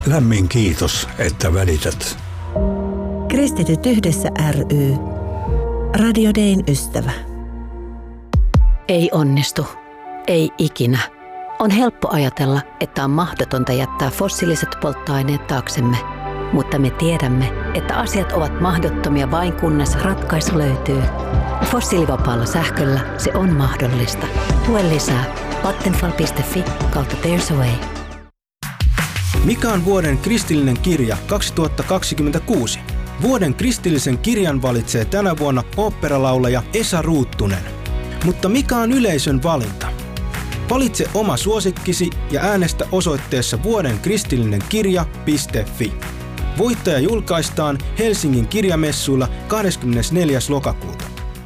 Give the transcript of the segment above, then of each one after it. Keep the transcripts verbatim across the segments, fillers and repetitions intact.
Lämmin kiitos, että välität. Kristityt yhdessä ry. Radio Dayn ystävä. Ei onnistu. Ei ikinä. On helppo ajatella, että on mahdotonta jättää fossiiliset polttoaineet taaksemme. Mutta me tiedämme, että asiat ovat mahdottomia vain kunnes ratkaisu löytyy. Fossiilivapaalla sähköllä se on mahdollista. Lue lisää vattenfall piste fi kautta There's a Way. Mikä on vuoden kristillinen kirja kaksituhattakaksikymmentäkuusi? Vuoden kristillisen kirjan valitsee tänä vuonna oopperalaulaja Esa Ruuttunen. Mutta mikä on yleisön valinta? Valitse oma suosikkisi ja äänestä osoitteessa vuoden kristillinen kirja piste fi. Voittaja julkaistaan Helsingin kirjamessuilla kahdeskymmenesneljäs lokakuuta.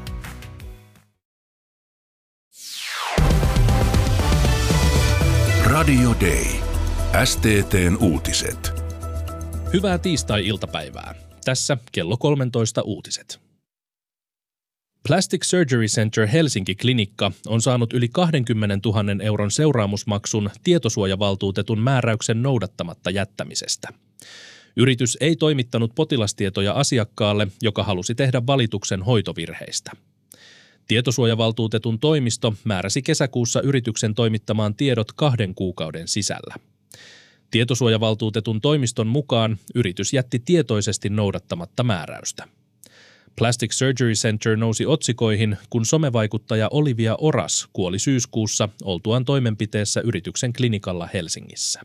Radio Day. S T T:n uutiset. Hyvää tiistai-iltapäivää. Tässä kello kolmetoista uutiset. Plastic Surgery Center Helsinki-klinikka on saanut yli kaksikymmentätuhatta euron seuraamusmaksun tietosuojavaltuutetun määräyksen noudattamatta jättämisestä. Yritys ei toimittanut potilastietoja asiakkaalle, joka halusi tehdä valituksen hoitovirheistä. Tietosuojavaltuutetun toimisto määräsi kesäkuussa yrityksen toimittamaan tiedot kahden kuukauden sisällä. Tietosuojavaltuutetun toimiston mukaan yritys jätti tietoisesti noudattamatta määräystä. Plastic Surgery Center nousi otsikoihin, kun somevaikuttaja Olivia Oras kuoli syyskuussa oltuaan toimenpiteessä yrityksen klinikalla Helsingissä.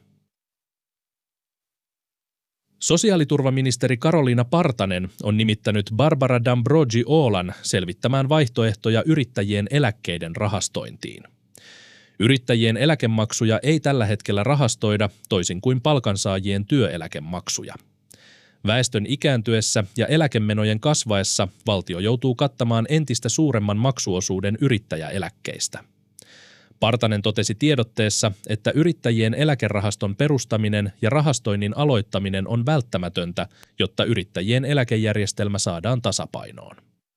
Sosiaaliturvaministeri Karoliina Partanen on nimittänyt Barbara D'Ambrogi-Oolan selvittämään vaihtoehtoja yrittäjien eläkkeiden rahastointiin. Yrittäjien eläkemaksuja ei tällä hetkellä rahastoida toisin kuin palkansaajien työeläkemaksuja. Väestön ikääntyessä ja eläkemenojen kasvaessa valtio joutuu kattamaan entistä suuremman maksuosuuden yrittäjäeläkkeistä. Partanen totesi tiedotteessa, että yrittäjien eläkerahaston perustaminen ja rahastoinnin aloittaminen on välttämätöntä, jotta yrittäjien eläkejärjestelmä saadaan tasapainoon.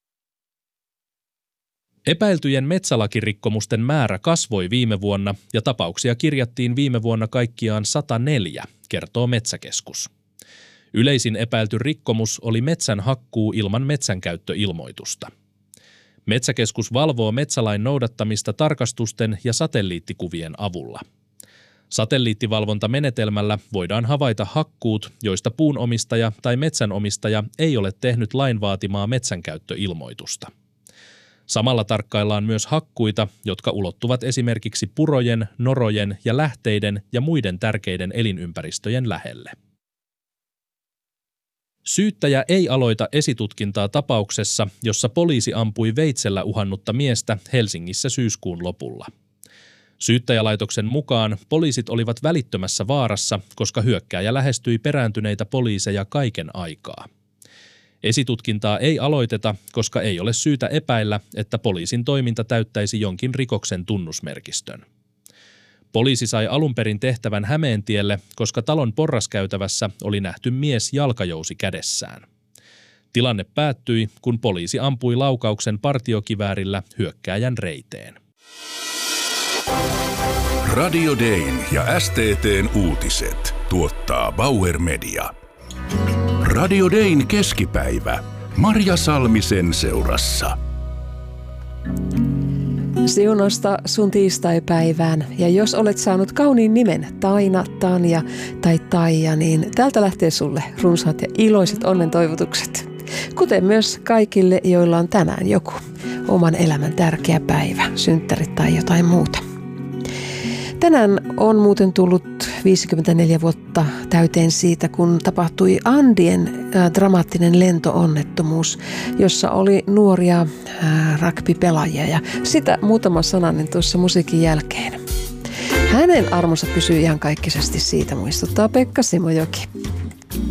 Epäiltyjen metsälakirikkomusten määrä kasvoi viime vuonna ja tapauksia kirjattiin viime vuonna kaikkiaan sata neljä, kertoo Metsäkeskus. Yleisin epäilty rikkomus oli metsän hakkuu ilman metsänkäyttöilmoitusta. Metsäkeskus valvoo metsälain noudattamista tarkastusten ja satelliittikuvien avulla. Satelliittivalvontamenetelmällä voidaan havaita hakkuut, joista puunomistaja tai metsänomistaja ei ole tehnyt lain vaatimaa metsänkäyttöilmoitusta. Samalla tarkkaillaan myös hakkuita, jotka ulottuvat esimerkiksi purojen, norojen ja lähteiden ja muiden tärkeiden elinympäristöjen lähelle. Syyttäjä ei aloita esitutkintaa tapauksessa, jossa poliisi ampui veitsellä uhannutta miestä Helsingissä syyskuun lopulla. Syyttäjälaitoksen mukaan poliisit olivat välittömässä vaarassa, koska hyökkääjä lähestyi perääntyneitä poliiseja kaiken aikaa. Esitutkintaa ei aloiteta, koska ei ole syytä epäillä, että poliisin toiminta täyttäisi jonkin rikoksen tunnusmerkistön. Poliisi sai alun perin tehtävän Hämeentielle, koska talon porraskäytävässä oli nähty mies jalkajousi kädessään. Tilanne päättyi, kun poliisi ampui laukauksen partiokiväärillä hyökkääjän reiteen. Radio Dayn ja S T T:n uutiset tuottaa Bauer Media. Radio Dayn keskipäivä. Marja Salmisen seurassa. Siunosta sun tiistaipäivään, ja jos olet saanut kauniin nimen Taina, Tanja tai Taija, niin täältä lähtee sulle runsaat ja iloiset onnen toivotukset. Kuten myös kaikille, joilla on tänään joku oman elämän tärkeä päivä, synttärit tai jotain muuta. Tänään on muuten tullut viisikymmentäneljä vuotta täyteen siitä, kun tapahtui Andien äh, dramaattinen lentoonnettomuus, jossa oli nuoria äh, rugbypelaajia, ja sitä muutama sananen tuossa musiikin jälkeen. Hänen armonsa pysyy iankaikkisesti, siitä muistuttaa Pekka Simojoki.